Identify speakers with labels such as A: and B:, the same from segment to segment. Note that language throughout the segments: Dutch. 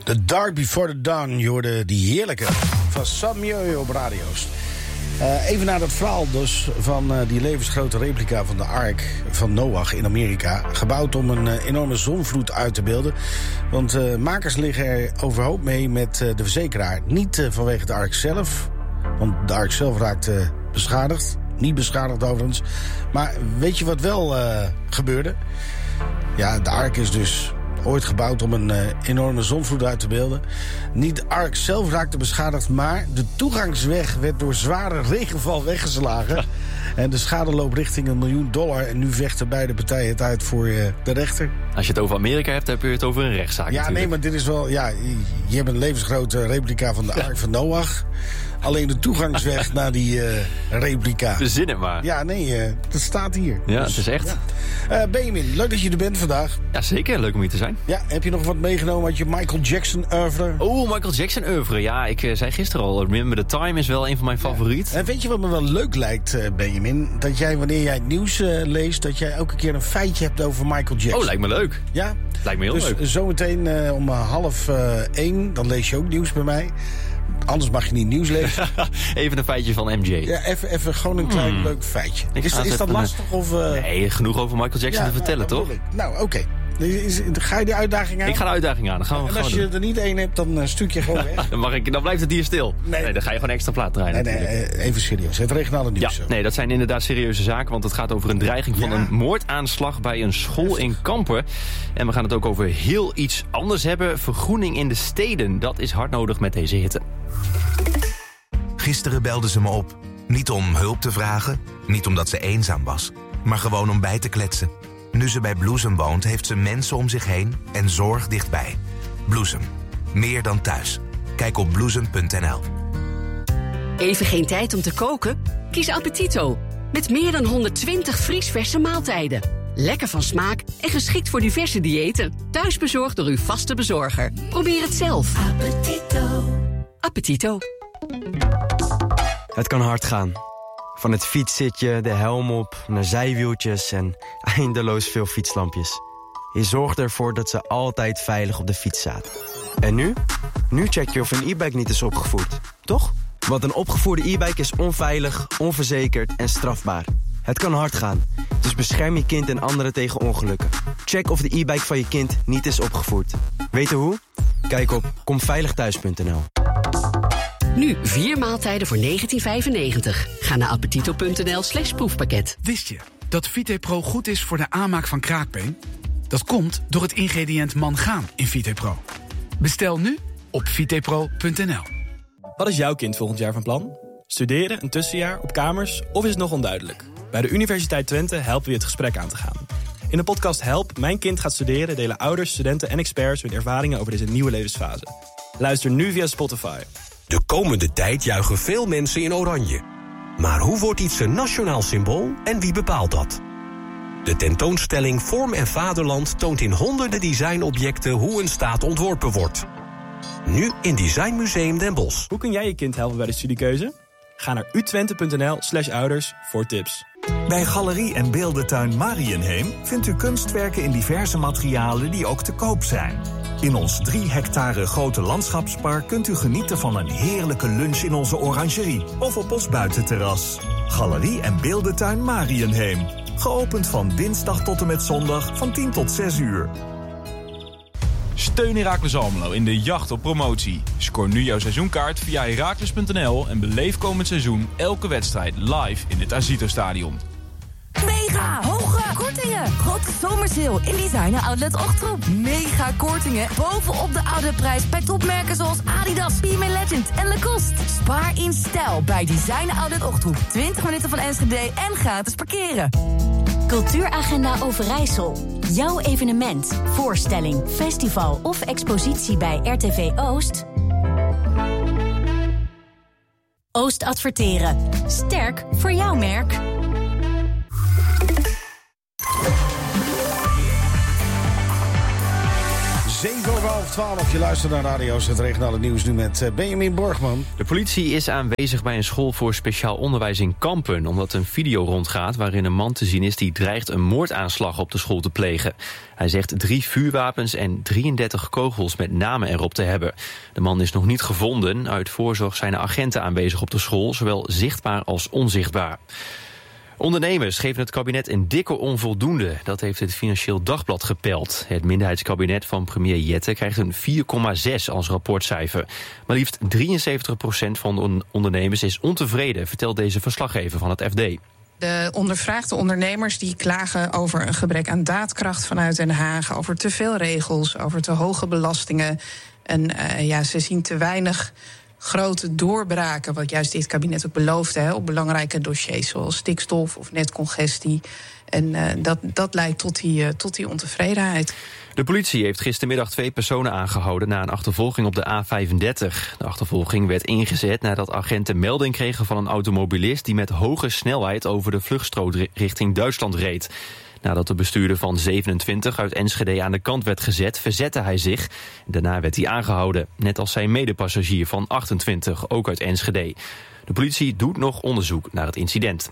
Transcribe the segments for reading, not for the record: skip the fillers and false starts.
A: The Dark Before the Dawn, je hoorde die heerlijke van Sam Mioyo op radio's. Even naar dat verhaal dus van die levensgrote replica van de Ark van Noach in Amerika. Gebouwd om een enorme zonvloed uit te beelden. Want makers liggen er overhoop mee met de verzekeraar. Niet vanwege de Ark zelf, want de Ark zelf raakte beschadigd. Niet beschadigd overigens. Maar weet je wat wel gebeurde? Ja, de Ark is dus ooit gebouwd om een enorme zonvloed uit te beelden. Niet de Ark zelf raakte beschadigd, maar de toegangsweg werd door zware regenval weggeslagen. Ja. En de schade loopt richting $1 miljoen. En nu vechten beide partijen het uit voor de rechter.
B: Als je het over Amerika hebt, heb je het over een rechtszaak.
A: Ja,
B: natuurlijk.
A: Nee, maar dit is wel... Ja, je hebt een levensgrote replica van de Ark van Noach. Alleen de toegangsweg naar die replica.
B: Verzin het maar.
A: Ja, nee, dat staat hier.
B: Ja, dus, het is echt.
A: Ja. Benjamin, leuk dat je er bent vandaag.
B: Ja, zeker. Leuk om hier te zijn.
A: Ja, heb je nog wat meegenomen uit je Michael Jackson oeuvre?
B: Oh, Michael Jackson oeuvre. Ja, ik zei gisteren al, Remember the Time is wel een van mijn favorieten.
A: En weet je wat me wel leuk lijkt, Benjamin? Dat jij, wanneer jij het nieuws leest, dat jij elke keer een feitje hebt over Michael Jackson.
B: Oh, lijkt me leuk.
A: Ja?
B: Lijkt me heel leuk.
A: Dus zometeen om 12:30, dan lees je ook nieuws bij mij. Anders mag je niet nieuws lezen.
B: Even een feitje van MJ.
A: Ja, even gewoon een klein leuk feitje. Is dat lastig? Of,
B: Nee, genoeg over Michael Jackson te vertellen, toch?
A: Nou, oké. Ga je de uitdaging aan?
B: Ik ga de uitdaging aan.
A: En als je er niet één hebt, dan stuk je gewoon weg.
B: Dan blijft het hier stil. Nee, dan ga je gewoon extra plaat draaien.
A: Nee, even serieus. Het regionale nieuws.
B: Ja, nee, dat zijn inderdaad serieuze zaken. Want het gaat over een dreiging van een moordaanslag bij een school in Kampen. En we gaan het ook over heel iets anders hebben. Vergroening in de steden. Dat is hard nodig met deze hitte.
C: Gisteren belde ze me op. Niet om hulp te vragen, niet omdat ze eenzaam was, maar gewoon om bij te kletsen. Nu ze bij Bloesem woont, heeft ze mensen om zich heen en zorg dichtbij. Bloesem. Meer dan thuis. Kijk op bloesem.nl.
D: Even geen tijd om te koken? Kies Appetito. Met meer dan 120 vriesverse maaltijden. Lekker van smaak en geschikt voor diverse diëten. Thuis bezorgd door uw vaste bezorger. Probeer het zelf. Appetito. Appetito.
E: Het kan hard gaan. Van het fietszitje, de helm op, naar zijwieltjes en eindeloos veel fietslampjes. Je zorgt ervoor dat ze altijd veilig op de fiets zaten. En nu? Nu check je of een e-bike niet is opgevoerd, toch? Want een opgevoerde e-bike is onveilig, onverzekerd en strafbaar. Het kan hard gaan, dus bescherm je kind en anderen tegen ongelukken. Check of de e-bike van je kind niet is opgevoerd. Weten hoe? Kijk op komveiligthuis.nl.
D: Nu 4 maaltijden voor €19,95. Ga naar appetito.nl/proefpakket.
F: Wist je dat VitePro goed is voor de aanmaak van kraakbeen? Dat komt door het ingrediënt mangaan in VitePro. Bestel nu op vitepro.nl.
G: Wat is jouw kind volgend jaar van plan? Studeren, een tussenjaar, op kamers of is het nog onduidelijk? Bij de Universiteit Twente helpen we je het gesprek aan te gaan. In de podcast Help, Mijn Kind gaat studeren delen ouders, studenten en experts hun ervaringen over deze nieuwe levensfase. Luister nu via Spotify.
H: De komende tijd juichen veel mensen in oranje. Maar hoe wordt iets een nationaal symbool en wie bepaalt dat? De tentoonstelling Vorm en Vaderland toont in honderden designobjecten hoe een staat ontworpen wordt. Nu in Designmuseum Den Bosch.
G: Hoe kun jij je kind helpen bij de studiekeuze? Ga naar utwente.nl/ouders voor tips.
I: Bij Galerie en Beeldentuin Mariënheem vindt u kunstwerken in diverse materialen die ook te koop zijn. In ons 3 hectare grote landschapspark kunt u genieten van een heerlijke lunch in onze orangerie of op ons buitenterras. Galerie en Beeldentuin Mariënheem. Geopend van dinsdag tot en met zondag van 10 tot 6 uur.
J: Steun Heracles Almelo in de jacht op promotie. Scoor nu jouw seizoenkaart via heracles.nl en beleef komend seizoen elke wedstrijd live in het Azito-stadion.
K: Mega hoge kortingen. Grote zomersale in Designer Outlet Ochtroep. Mega kortingen bovenop de oude prijs bij topmerken zoals Adidas, PMA Legend en Lacoste. Spaar in stijl bij Designer Outlet Ochtroep. 20 minuten van Enschede en gratis parkeren.
L: Cultuuragenda Overijssel. Jouw evenement, voorstelling, festival of expositie bij RTV Oost? Oost adverteren. Sterk voor jouw merk.
A: 7:30. Je luistert naar radio's, het regionale nieuws nu met Benjamin Borgman.
B: De politie is aanwezig bij een school voor speciaal onderwijs in Kampen, omdat een video rondgaat waarin een man te zien is die dreigt een moordaanslag op de school te plegen. Hij zegt 3 vuurwapens en 33 kogels met namen erop te hebben. De man is nog niet gevonden. Uit voorzorg zijn er agenten aanwezig op de school, zowel zichtbaar als onzichtbaar. Ondernemers geven het kabinet een dikke onvoldoende. Dat heeft het Financieel Dagblad gepeld. Het minderheidskabinet van premier Jette krijgt een 4,6 als rapportcijfer. Maar liefst 73% van de ondernemers is ontevreden, vertelt deze verslaggever van het FD.
M: De ondervraagde ondernemers die klagen over een gebrek aan daadkracht vanuit Den Haag, over te veel regels, over te hoge belastingen. En ze zien te weinig grote doorbraken, wat juist dit kabinet ook beloofde, op belangrijke dossiers zoals stikstof of netcongestie. En dat leidt tot die ontevredenheid.
B: De politie heeft gistermiddag 2 personen aangehouden na een achtervolging op de A35. De achtervolging werd ingezet nadat agenten melding kregen van een automobilist die met hoge snelheid over de vluchtstrook richting Duitsland reed. Nadat de bestuurder van 27 uit Enschede aan de kant werd gezet, verzette hij zich. Daarna werd hij aangehouden, net als zijn medepassagier van 28, ook uit Enschede. De politie doet nog onderzoek naar het incident.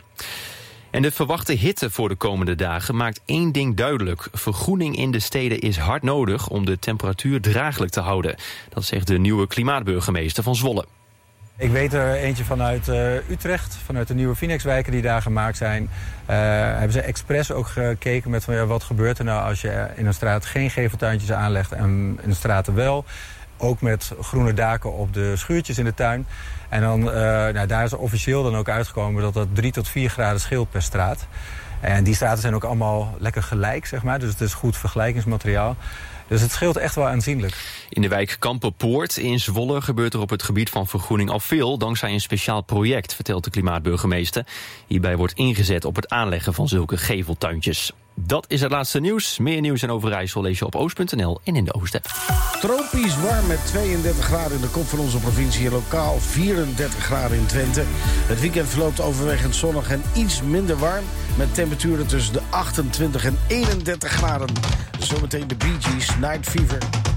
B: En de verwachte hitte voor de komende dagen maakt één ding duidelijk. Vergroening in de steden is hard nodig om de temperatuur draaglijk te houden. Dat zegt de nieuwe klimaatburgemeester van Zwolle.
N: Ik weet er eentje vanuit Utrecht, vanuit de nieuwe Phoenixwijken die daar gemaakt zijn. Hebben ze expres ook gekeken met wat gebeurt er nou als je in een straat geen geveltuintjes aanlegt en in de straten wel. Ook met groene daken op de schuurtjes in de tuin. En dan, daar is officieel dan ook uitgekomen dat 3 tot 4 graden scheelt per straat. En die straten zijn ook allemaal lekker gelijk, zeg maar. Dus het is goed vergelijkingsmateriaal. Dus het scheelt echt wel aanzienlijk.
B: In de wijk Kampenpoort in Zwolle gebeurt er op het gebied van vergroening al veel, dankzij een speciaal project, vertelt de klimaatburgemeester. Hierbij wordt ingezet op het aanleggen van zulke geveltuintjes. Dat is het laatste nieuws. Meer nieuws en Overijssel lees je op oost.nl en in de Oost-app.
A: Tropisch warm met 32 graden in de kop van onze provincie. Lokaal 34 graden in Twente. Het weekend verloopt overwegend zonnig en iets minder warm. Met temperaturen tussen de 28 en 31 graden. Zometeen de Bee Gees, Night Fever.